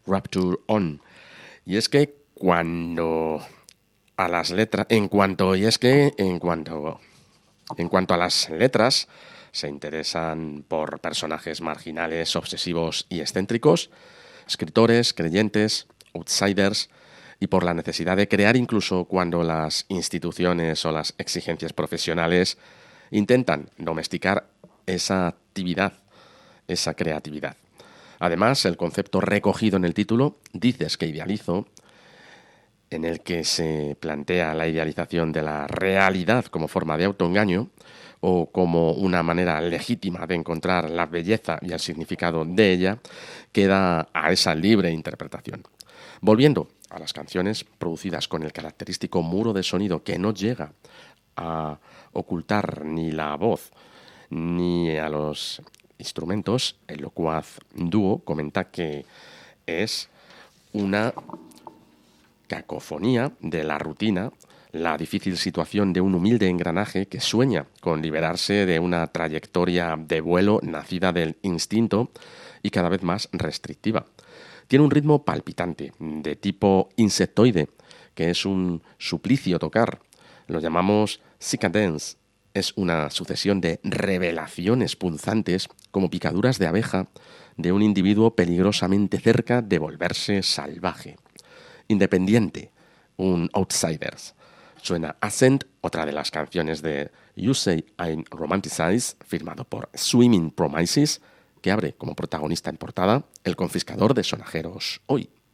Rapture On. Y es que cuando a las letras, en cuanto a las letras, se interesan por personajes marginales, obsesivos y excéntricos, escritores, creyentes, outsiders, y por la necesidad de crear incluso cuando las instituciones o las exigencias profesionales intentan domesticar esa actividad, esa creatividad. Además, el concepto recogido en el título, Dices que idealizo, en el que se plantea la idealización de la realidad como forma de autoengaño o como una manera legítima de encontrar la belleza y el significado de ella, queda a esa libre interpretación. Volviendo a las canciones producidas con el característico muro de sonido que no llega a ocultar ni la voz ni a los instrumentos, el locuaz dúo comenta que es una cacofonía de la rutina, la difícil situación de un humilde engranaje que sueña con liberarse de una trayectoria de vuelo nacida del instinto y cada vez más restrictiva. Tiene un ritmo palpitante, de tipo insectoide, que es un suplicio tocar. Lo llamamos psychedance. Es una sucesión de revelaciones punzantes, como picaduras de abeja, de un individuo peligrosamente cerca de volverse salvaje. Independiente, un Outsiders. Suena Ascent, otra de las canciones de You Say I'm Romanticized, firmado por Swimming Promises, que abre como protagonista en portada el confiscador de sonajeros hoy.